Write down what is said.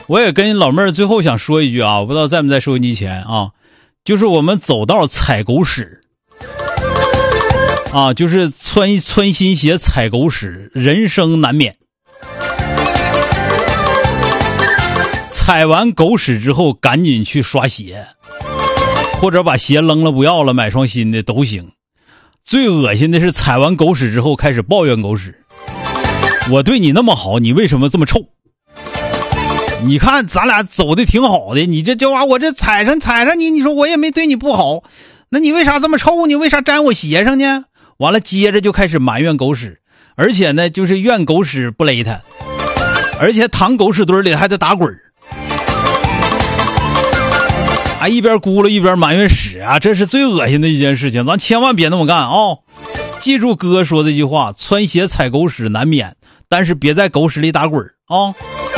我也跟老妹儿最后想说一句啊，我不知道在不在收音机前啊，就是我们走道踩狗屎啊，就是穿新鞋踩狗屎，人生难免。踩完狗屎之后赶紧去刷鞋，或者把鞋扔了不要了，买双新的都行。最恶心的是踩完狗屎之后开始抱怨狗屎，我对你那么好，你为什么这么臭？你看咱俩走的挺好的，你这话我这踩上你，你说我也没对你不好，那你为啥这么臭？你为啥沾我鞋上呢？完了接着就开始埋怨狗屎，而且呢就是怨狗屎不勒他，而且躺狗屎堆里还得打滚啊，一边咕噜一边埋怨屎啊，这是最恶心的一件事情，咱千万别那么干啊！记住哥说这句话，穿鞋踩狗屎难免，但是别在狗屎里打滚啊！